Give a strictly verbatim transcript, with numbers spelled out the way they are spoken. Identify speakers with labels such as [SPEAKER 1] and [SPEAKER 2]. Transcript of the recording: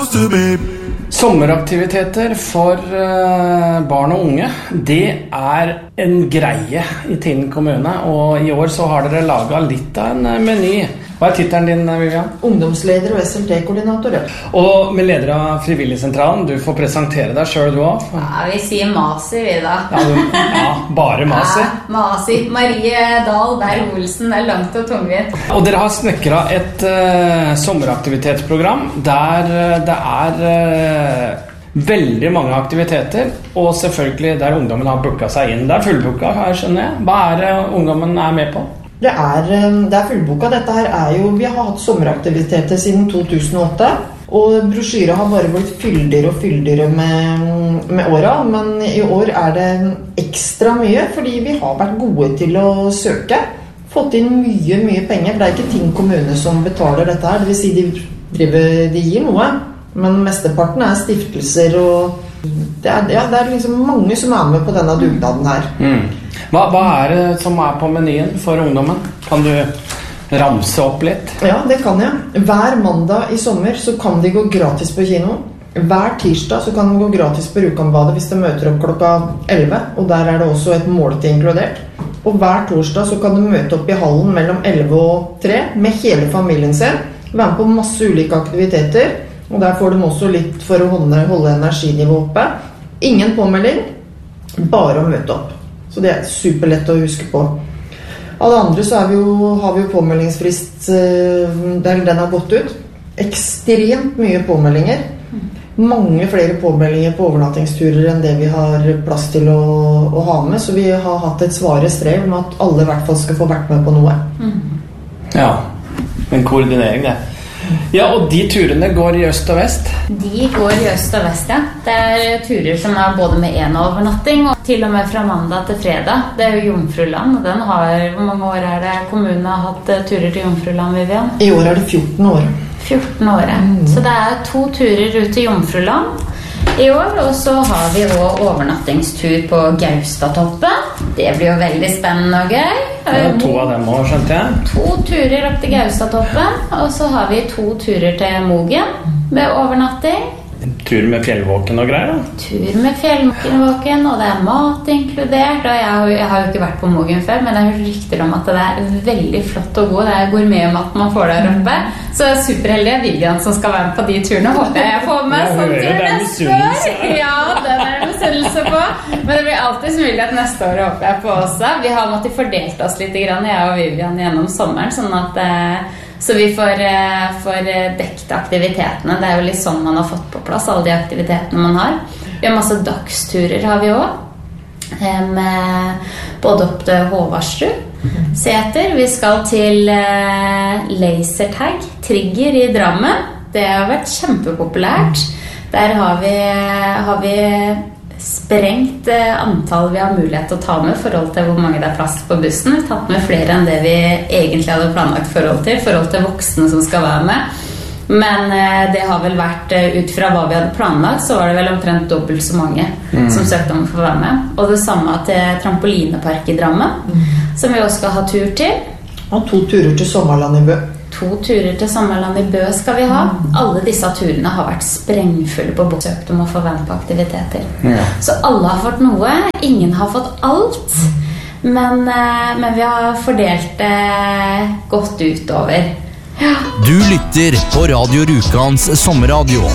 [SPEAKER 1] Sommeraktiviteter for uh, barn og unge, det er en greie i Tinn kommune, og i år så har dere laget litt av en uh, meny. Hva er titelen din, Vivian?
[SPEAKER 2] Ungdomsleder og S L T-koordinator.
[SPEAKER 1] Og med leder av Frivilligsentralen, du får presentere deg selv du også.
[SPEAKER 3] Ja, vi sier Masi vi da.
[SPEAKER 1] Ja, du, ja bare Masi.
[SPEAKER 3] Ja, Masi. Marie Dahl Berg-Olsen, det er langt og tungvint.
[SPEAKER 1] Og dere har snekret et uh, sommeraktivitetsprogram der uh, det er uh, veldig mange aktiviteter, og selvfølgelig der ungdommen har booket seg inn. Det er fullbooket, her skjønner jeg. Hva er det ungdommen er med på?
[SPEAKER 2] Det er, det er fullboka. Dette her er jo, vi har hatt sommeraktiviteter siden to tusen og åtte, og brosjyret har bare blitt fyldigere og fyldigere med, med åra, men i år er det ekstra mye, fordi vi har vært gode til å søke, fått inn mye, mye penger, for det er ikke Tinn kommune som betaler dette her, det vil si de, driver, de gir noe, men mesteparten er stiftelser, og det er, ja, det er liksom mange som er med på denne dugnaden her.
[SPEAKER 1] Mm. Hva, hva er det som er på menyen for ungdommen? Kan du ramse opp litt?
[SPEAKER 2] Ja, det kan jeg. Hver mandag i sommer så kan de gå gratis på kino. Hver tirsdag så kan de gå gratis på Rjukanbadet hvis de møter opp klokka elleve, og der er det også et måltid inkludert. Og hver torsdag så kan de møte opp i hallen mellom elleve og tre med hele familien sin, være med på masse ulike aktiviteter, og der får de også litt for å holde, holde energinivået oppe. Ingen påmelding, bare å møte opp. Så det er superlett å huske på. Alle andre så er vi jo, har vi jo påmeldingsfrist, der den har gått ut. Ekstremt mye påmeldinger. Mange flere påmeldinger på overnattingsturer enn det vi har plass til å, å ha med. Så vi har hatt et svare strev om at alle i hvert fall skal få vært med på noe.
[SPEAKER 1] Ja, en koordinering det. Ja, og de turene går i øst og vest?
[SPEAKER 3] De går i øst og vest, ja. Det er turer som er både med en overnatting og til og med fra mandag til fredag. Det er jo Jomfruland, og den har, hvor mange år er det kommunen har hatt turer til Jomfruland, Vivian?
[SPEAKER 2] I år er det fjorten år.
[SPEAKER 3] fjorten år, mm. Så det er to turer ut til Jomfruland i år, og så har vi også overnattingstur på Gaustatoppen. Det blir jo veldig spennende og gøy.
[SPEAKER 1] Ja, to av dem også, skjønte jeg.
[SPEAKER 3] To turer opp til Gaustatoppen, og så har vi to turer til Mogen med overnatting.
[SPEAKER 1] En tur med fjellvåken og greier da?
[SPEAKER 3] Tur med fjellvåken, og det er mat inkludert. Og jeg har, jeg har jo ikke vært på Mogen før, men jeg har hørt rykter om at det er veldig flott og god. Det er gourmetmat man får der oppe. Så jeg er superheldig Vivian som skal være med på de turene. Håper jeg får med
[SPEAKER 1] ja,
[SPEAKER 3] sånn til neste år. Ja, den er det misunnelse på. Men det blir alltid så mulig at neste år håper jeg på også. Vi har måttet fordelt oss litt, jeg og Vivian, gjennom sommeren, sånn at... Så vi får, får dekket aktivitetene. Det er jo litt sånn man har fått på plass alle de aktivitetene man har. Vi har masse dagsturer har vi også. Med både opp til Håvardsrud, Seter. Vi skal til lasertag, trigger i Drammen. Det har vært kjempepopulært. Der har vi... Har vi sprengt antall vi har mulighet til å ta med i forhold til hvor mange det er plass på bussen. Vi har tatt med flere enn det vi egentlig hadde planlagt forhold til, forhold til voksne som skal være med. Men det har vel vært, ut fra hva vi hadde planlagt, så var det vel omtrent dobbelt så mange mm. som søkte om å få være med. Og det samme til trampolinepark i Drammen, mm. som vi også skal ha tur til.
[SPEAKER 2] Og to turer til Sommerland i Bø.
[SPEAKER 3] To turer til Sommerland i Bø skal vi ha. Alle disse turene har vært sprengfulle på søkt om å få være med på aktiviteter. Ja. Så alle har fått noe. Ingen har fått alt. Men, men vi har fordelt det godt utover. Ja.
[SPEAKER 4] Du lytter på Radio Rjukan's sommerradio.